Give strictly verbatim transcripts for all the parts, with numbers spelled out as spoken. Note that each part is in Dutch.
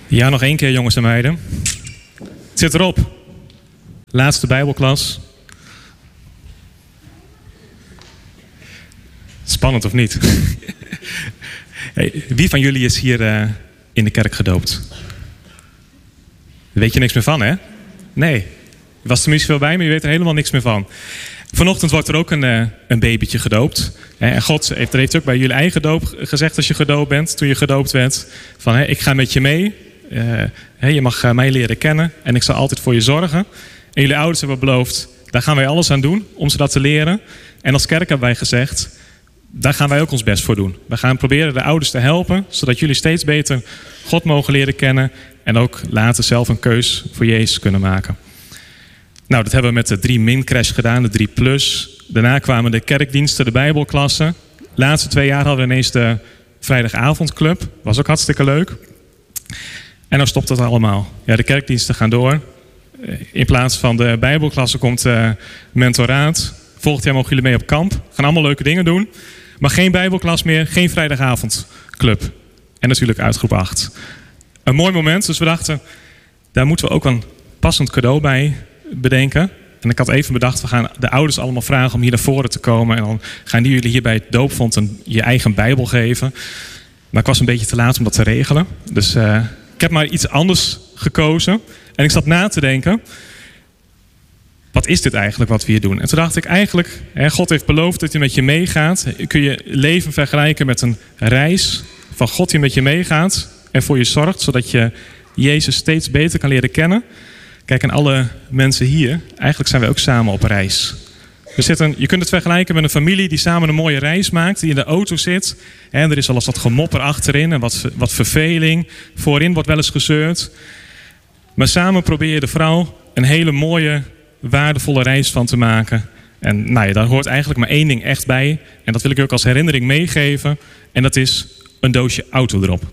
Ja, nog één keer jongens en meiden. Het zit erop. Laatste Bijbelklas. Spannend of niet? Hey, wie van jullie is hier uh, in de kerk gedoopt? Daar weet je niks meer van, hè? Nee. Je was er niet veel bij, maar je weet er helemaal niks meer van. Vanochtend wordt er ook een, uh, een babytje gedoopt. En God heeft, er heeft ook bij jullie eigen doop gezegd als je gedoopt bent, toen je gedoopt werd. Van, hey, ik ga met je mee. Uh, hey, je mag uh, mij leren kennen en ik zal altijd voor je zorgen. En jullie ouders hebben beloofd, daar gaan wij alles aan doen om ze dat te leren. En als kerk hebben wij gezegd, daar gaan wij ook ons best voor doen. We gaan proberen de ouders te helpen, zodat jullie steeds beter God mogen leren kennen. En ook later zelf een keus voor Jezus kunnen maken. Nou, dat hebben we met de drie min crash gedaan, de drie plus. Daarna kwamen de kerkdiensten, de bijbelklassen. De laatste twee jaar hadden we ineens de vrijdagavondclub. Was ook hartstikke leuk. En dan stopt het allemaal. Ja, de kerkdiensten gaan door. In plaats van de bijbelklassen komt uh, mentoraat. Volgend jaar mogen jullie mee op kamp. Gaan allemaal leuke dingen doen. Maar geen bijbelklas meer, geen vrijdagavondclub. En natuurlijk uit groep acht. Een mooi moment, dus we dachten, daar moeten we ook een passend cadeau bij bedenken. En ik had even bedacht, we gaan de ouders allemaal vragen om hier naar voren te komen. En dan gaan die jullie hier bij het doopvond een, je eigen bijbel geven. Maar ik was een beetje te laat om dat te regelen. Dus uh, ik heb maar iets anders gekozen. En ik zat na te denken, wat is dit eigenlijk wat we hier doen? En toen dacht ik eigenlijk, hè, God heeft beloofd dat hij met je meegaat. Kun je leven vergelijken met een reis van God die met je meegaat en voor je zorgt, zodat je Jezus steeds beter kan leren kennen. Kijk, en alle mensen hier, eigenlijk zijn wij ook samen op reis. We zitten, je kunt het vergelijken met een familie die samen een mooie reis maakt, die in de auto zit. En er is al eens wat gemopper achterin en wat, wat verveling. Voorin wordt wel eens gezeurd. Maar samen probeer je de vrouw een hele mooie, waardevolle reis van te maken. En nou ja, daar hoort eigenlijk maar één ding echt bij. En dat wil ik je ook als herinnering meegeven. En dat is een doosje autodrop.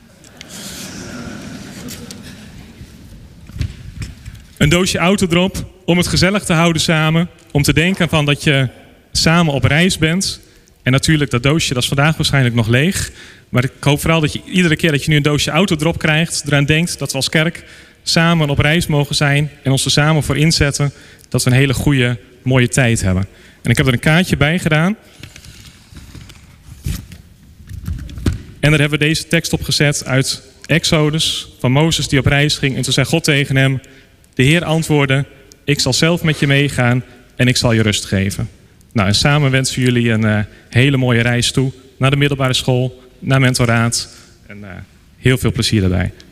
Een doosje autodrop om het gezellig te houden samen. Om te denken van dat je samen op reis bent. En natuurlijk, dat doosje dat is vandaag waarschijnlijk nog leeg. Maar ik hoop vooral dat je iedere keer dat je nu een doosje autodrop krijgt, eraan denkt dat we als kerk samen op reis mogen zijn. En ons er samen voor inzetten dat we een hele goede, mooie tijd hebben. En ik heb er een kaartje bij gedaan. En daar hebben we deze tekst op gezet uit Exodus van Mozes die op reis ging. En toen zei God tegen hem, de Heer antwoordde, ik zal zelf met je meegaan en ik zal je rust geven. Nou, en samen wensen we jullie een uh, hele mooie reis toe naar de middelbare school, naar mentoraat. En uh, heel veel plezier daarbij.